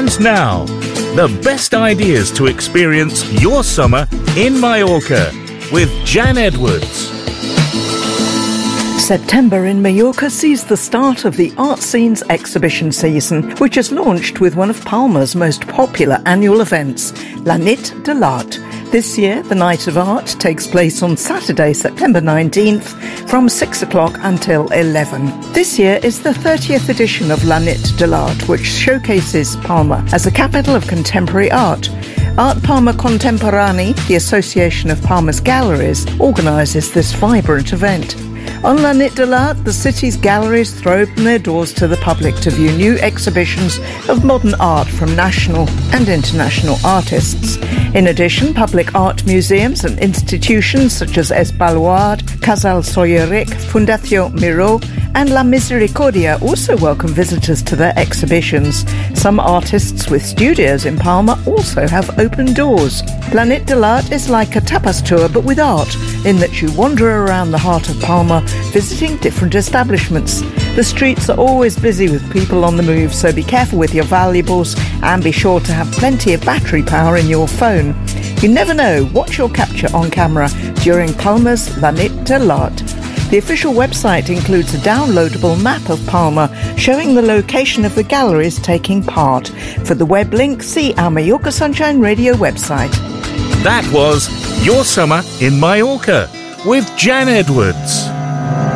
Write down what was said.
And now, the best ideas to experience your summer in Mallorca with Jan Edwards. September in Mallorca sees the start of the Art Scenes exhibition season, which has launched with one of Palma's most popular annual events, La Nit de l'Art. This year, the Night of Art takes place on Saturday, September 19th, from 6 o'clock until 11. This year is the 30th edition of La Nit de l'Art, which showcases Palma as a capital of contemporary art. Art Palma Contemporani, the Association of Palma's Galleries, organises this vibrant event. On La Nit de l'Art, the city's galleries throw open their doors to the public to view new exhibitions of modern art from national and international artists. In addition, public art museums and institutions such as Es Baluard, Casal Solleric, Fundació Miró and La Misericordia also welcome visitors to their exhibitions. Some artists with studios in Palma also have open doors. La Nit de l'Art is like a tapas tour but with art, in that you wander around the heart of Palma, visiting different establishments. The streets are always busy with people on the move, so be careful with your valuables and be sure to have plenty of battery power in your phone. You never know what you'll capture on camera during Palma's La Nit de l'Art. The official website includes a downloadable map of Palma showing the location of the galleries taking part. For the web link, see our Mallorca Sunshine Radio website. That was Your Summer in Mallorca with Jan Edwards.